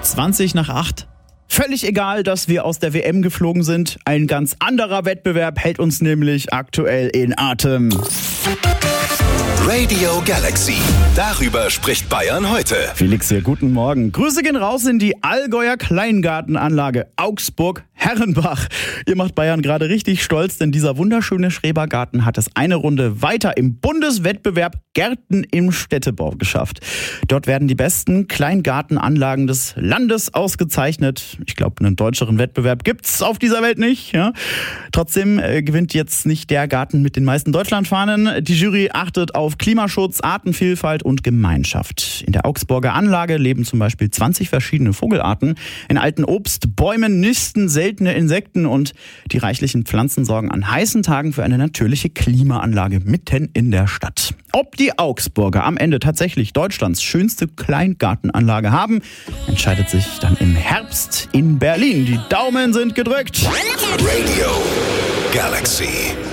7:20. Völlig egal, dass wir aus der WM geflogen sind. Ein ganz anderer Wettbewerb hält uns nämlich aktuell in Atem. Radio Galaxy. Darüber spricht Bayern heute. Felix hier, guten Morgen. Grüße gehen raus in die Allgäuer Kleingartenanlage Augsburg-Herrenbach. Ihr macht Bayern gerade richtig stolz, denn dieser wunderschöne Schrebergarten hat es eine Runde weiter im Bundeswettbewerb Gärten im Städtebau geschafft. Dort werden die besten Kleingartenanlagen des Landes ausgezeichnet. Ich glaube, einen deutscheren Wettbewerb gibt's auf dieser Welt nicht. Ja? Trotzdem gewinnt jetzt nicht der Garten mit den meisten Deutschlandfahnen. Die Jury achtet auf Klimaschutz, Artenvielfalt und Gemeinschaft. In der Augsburger Anlage leben zum Beispiel 20 verschiedene Vogelarten. In alten Obstbäumen nisten seltene Insekten und die reichlichen Pflanzen sorgen an heißen Tagen für eine natürliche Klimaanlage mitten in der Stadt. Ob die Augsburger am Ende tatsächlich Deutschlands schönste Kleingartenanlage haben, entscheidet sich dann im Herbst in Berlin. Die Daumen sind gedrückt. Radio Galaxy.